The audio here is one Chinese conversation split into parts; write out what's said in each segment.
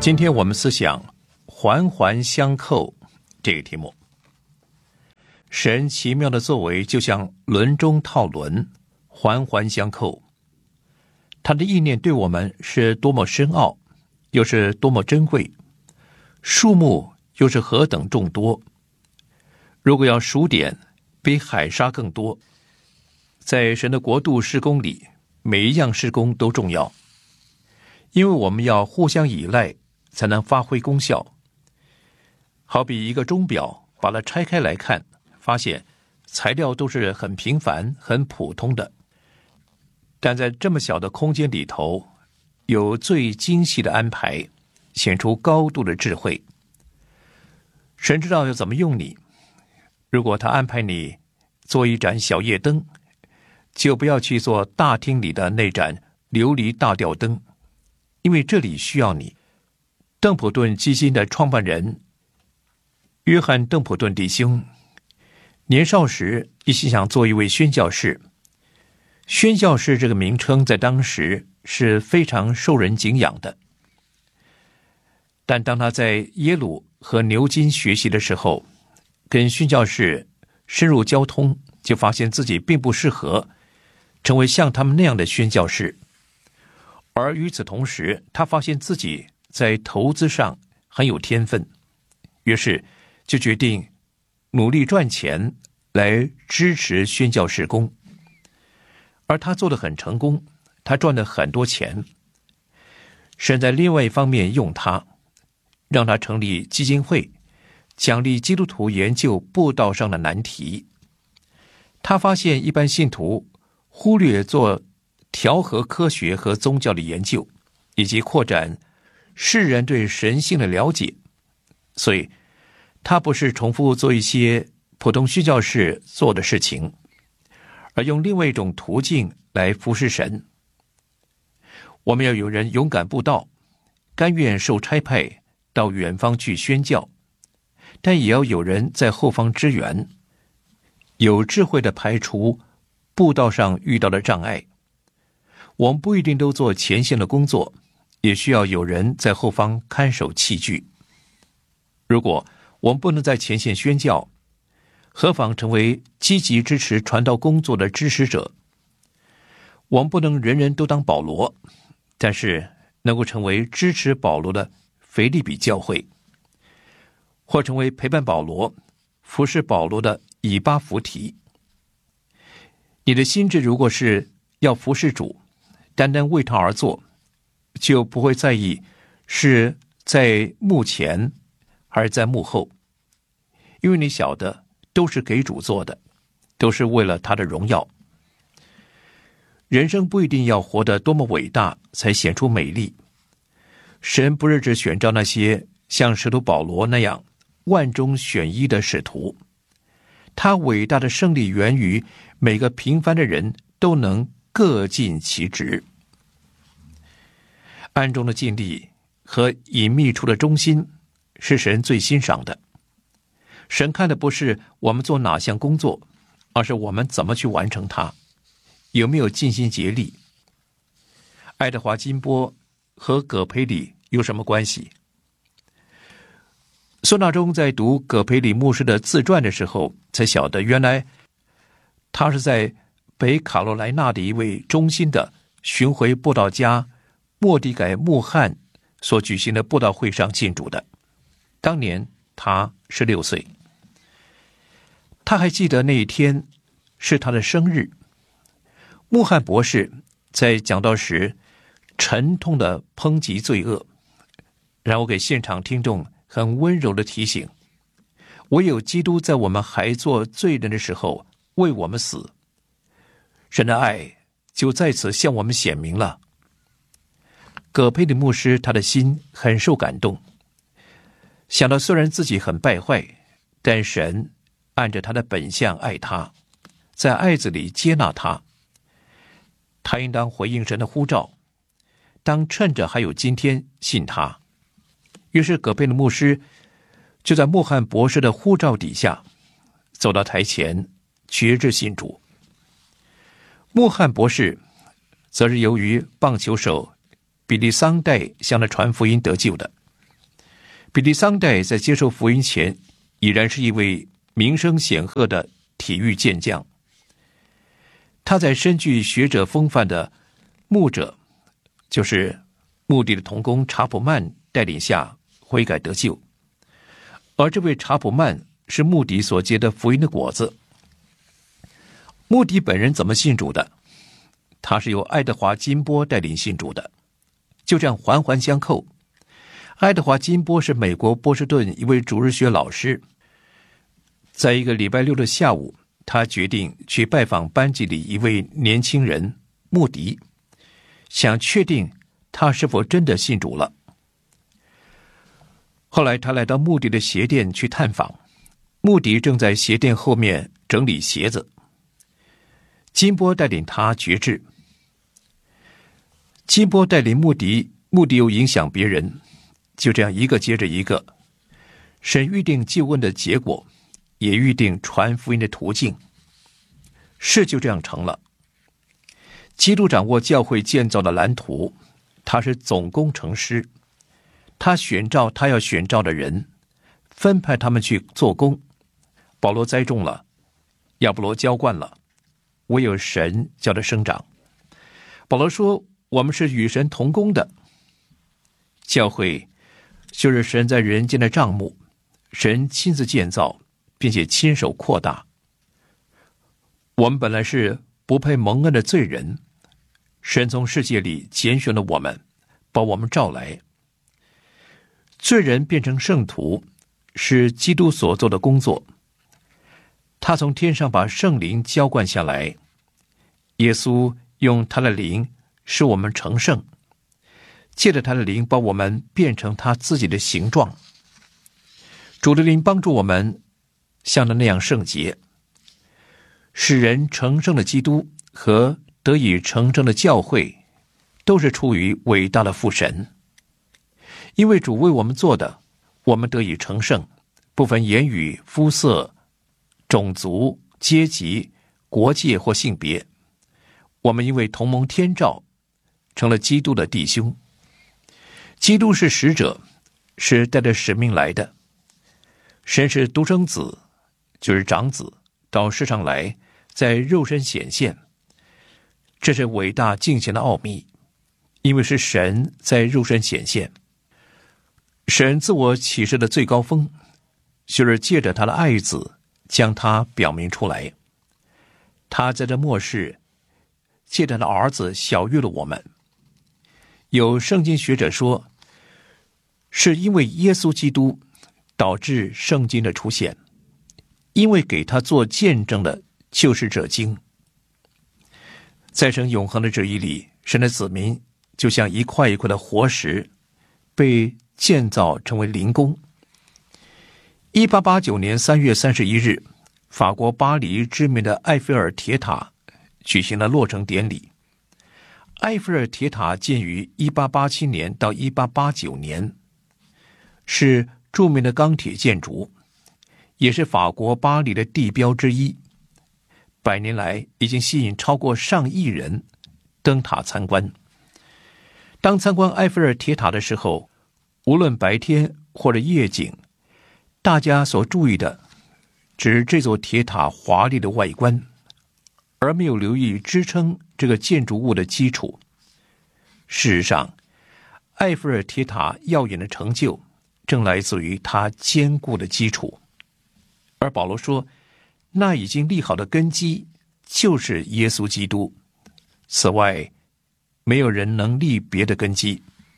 今天我们思想环环相扣这个题目。神奇妙的作为就像轮中套轮，环环相扣。他的意念对我们是多么深奥，又是多么珍贵，数目又是何等众多。如果要数点，比海沙更多。在神的国度事工里，每一样事工都重要，因为我们要互相依赖，才能发挥功效。好比一个钟表，把它拆开来看，发现材料都是很平凡很普通的，但在这么小的空间里头，有最精细的安排，显出高度的智慧。神知道要怎么用你。如果他安排你做一盏小夜灯，就不要去做大厅里的那盏琉璃大吊灯，因为这里需要你。邓普顿基金的创办人约翰·邓普顿弟兄年少时一心想做一位宣教士。宣教士这个名称在当时是非常受人敬仰的，但当他在耶鲁和牛津学习的时候，跟宣教士深入交通，就发现自己并不适合成为像他们那样的宣教士。而与此同时，他发现自己在投资上很有天分，于是就决定努力赚钱来支持宣教事工。而他做得很成功，他赚了很多钱。神在另外一方面用他，让他成立基金会，奖励基督徒研究布道上的难题。他发现一般信徒忽略做调和科学和宗教的研究，以及扩展世人对神性的了解，所以他不是重复做一些普通宣教士做的事情，而用另外一种途径来服侍神。我们要有人勇敢布道，甘愿受差派到远方去宣教，但也要有人在后方支援，有智慧地排除布道上遇到的障碍。我们不一定都做前线的工作，也需要有人在后方看守器具。如果我们不能在前线宣教，何妨成为积极支持传道工作的支持者？我们不能人人都当保罗，但是能够成为支持保罗的腓立比教会，或成为陪伴保罗、服侍保罗的以巴弗提。你的心智如果是要服侍主，单单为他而做，就不会在意是在幕前还是在幕后，因为你晓得都是给主做的，都是为了他的荣耀。人生不一定要活得多么伟大才显出美丽。神不是只选召那些像使徒保罗那样万中选一的使徒，他伟大的胜利源于每个平凡的人都能各尽其职。暗中的尽力和隐秘处的忠心是神最欣赏的。神看的不是我们做哪项工作，而是我们怎么去完成它，有没有尽心竭力。爱德华金波和葛培理有什么关系？孙大中在读葛培理牧师的自传的时候，才晓得原来他是在北卡罗来纳的一位忠心的巡回布道家莫迪改·穆汉所举行的布道会上信主的。当年他16岁。他还记得那一天是他的生日。穆汉博士在讲道时沉痛地抨击罪恶，然后给现场听众很温柔地提醒，唯有基督在我们还做罪人的时候为我们死，神的爱就在此向我们显明了。葛培理牧师他的心很受感动，想到虽然自己很败坏，但神按着他的本相爱他，在爱子里接纳他，他应当回应神的呼召，当趁着还有今天信他。于是葛培理牧师就在穆汉博士的呼召底下走到台前决志信主。穆汉博士则是由于棒球手比利桑代向他传福音得救的， 比利桑代在接受福音前，已然是一位名声显赫的体育健将。他在深具学者风范的牧者，就是穆迪的同工查普曼带领下悔改得救，而这位查普曼是穆迪所结的福音的果子。穆迪本人怎么信主的？他是由爱德华金波带领信主的，就这样环环相扣。爱德华金波是美国波士顿一位主日学老师，在一个礼拜六的下午，他决定去拜访班级里一位年轻人穆迪，想确定他是否真的信主了。后来他来到穆迪的鞋店去探访，穆迪正在鞋店后面整理鞋子。金波带领他决志，金波带领穆迪又影响别人，就这样一个接着一个。神预定救恩的结果，也预定传福音的途径，事就这样成了。基督掌握教会建造的蓝图，他是总工程师，他选召他要选召的人，分派他们去做工。保罗栽种了，亚波罗浇灌了，唯有神叫它生长。保罗说，我们是与神同工的。教会就是神在人间的帐幕，神亲自建造，并且亲手扩大。我们本来是不配蒙恩的罪人，神从世界里拣选了我们，把我们召来。罪人变成圣徒，是基督所做的工作。他从天上把圣灵浇灌下来，耶稣用他的灵使我们成圣，借着他的灵把我们变成他自己的形状。主的灵帮助我们像他那样圣洁，使人成圣的基督和得以成圣的教会，都是出于伟大的父神。因为主为我们做的，我们得以成圣，不分言语、肤色、种族、阶级、国界或性别。我们因为同蒙天召，成了基督的弟兄。基督是使者，是带着使命来的。神是独生子，就是长子，到世上来，在肉身显现。这是伟大敬虔的奥秘，因为是神在肉身显现。神自我启示的最高峰，就是借着他的爱子将他表明出来。他在这末世借着他的儿子晓谕了我们。有圣经学者说，是因为耶稣基督导致圣经的出现，因为给他做见证的就是这经。在神永恒的旨意里，神的子民就像一块一块的活石，被建造成为灵宫。1889年3月31日，法国巴黎知名的埃菲尔铁塔举行了落成典礼。埃菲尔铁塔建于1887年到1889年，是著名的钢铁建筑，也是法国巴黎的地标之一。100年来已经吸引超过上亿人登塔参观。当参观埃菲尔铁塔的时候，无论白天或者夜景，大家所注意的只是这座铁塔华丽的外观，而没有留意支撑这个建筑物的基础。事实上，埃菲尔铁塔耀眼的成就正来自于它坚固的基础。而保罗说，那已经立好的根基就是耶稣基督，此外没有人能立别的根基。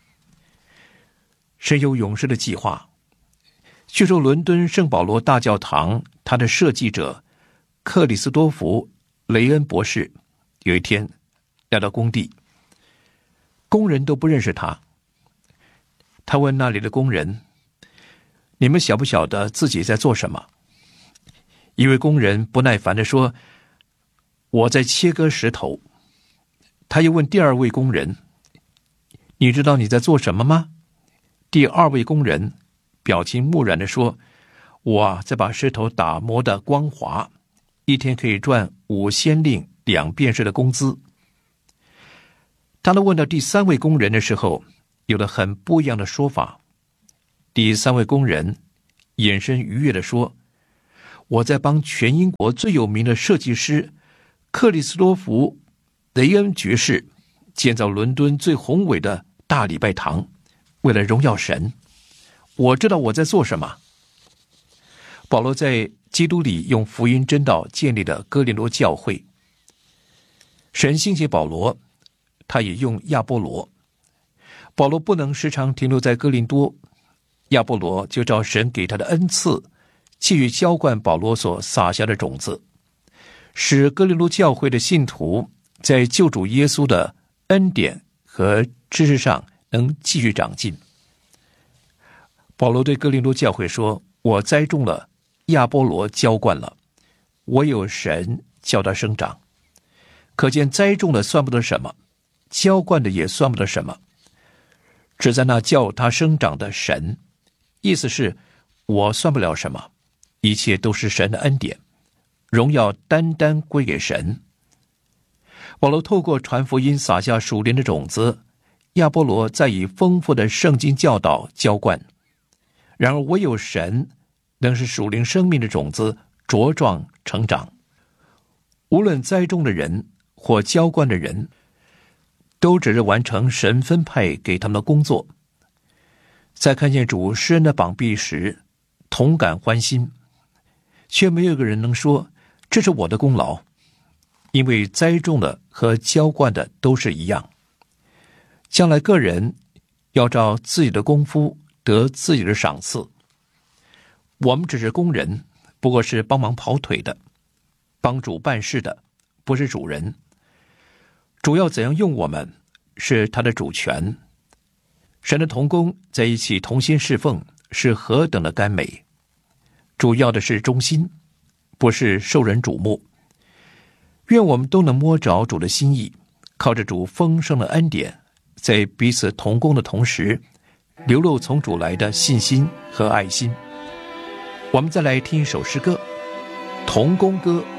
神有永世的计划。据说伦敦圣保罗大教堂他的设计者克里斯多福·雷恩博士有一天来到工地，工人都不认识他。他问那里的工人，你们晓不晓得自己在做什么？一位工人不耐烦地说，我在切割石头。他又问第二位工人，你知道你在做什么吗？第二位工人表情木然地说，我在把石头打磨得光滑，一天可以赚5先令2便士的工资。当他问到第三位工人的时候，有了很不一样的说法。 第3位工人眼神愉悦地说：“我在帮全英国最有名的设计师克里斯多福·雷恩爵士建造伦敦最宏伟的大礼拜堂，为了荣耀神。我知道我在做什么。”保罗在基督里用福音真道建立了哥林多教会。神兴起保罗，他也用亚波罗。保罗不能时常停留在哥林多，亚波罗就照神给他的恩赐，继续浇灌保罗所撒下的种子，使哥林多教会的信徒在救主耶稣的恩典和知识上能继续长进。保罗对哥林多教会说：“我栽种了，亚波罗浇灌了，唯有神叫它生长。”可见栽种的算不得什么，浇灌的也算不得什么，只在那叫它生长的神。意思是，我算不了什么，一切都是神的恩典，荣耀单单归给神。保罗透过传福音撒下属灵的种子，亚波罗再以丰富的圣经教导浇灌。然而唯有神能使属灵生命的种子茁壮成长。无论栽种的人或浇灌的人，都只是完成神分派给他们的工作。在看见主施恩的膀臂时，同感欢心，却没有一个人能说这是我的功劳，因为栽种的和浇灌的都是一样。将来个人要照自己的功夫得自己的赏赐。我们只是工人，不过是帮忙跑腿的，帮主办事的，不是主人。主要怎样用我们，是他的主权。神的同工在一起同心侍奉，是何等的甘美。主要的是忠心，不是受人瞩目。愿我们都能摸着主的心意，靠着主丰盛的恩典，在彼此同工的同时，流露从主来的信心和爱心。我们再来听一首诗歌，同工歌。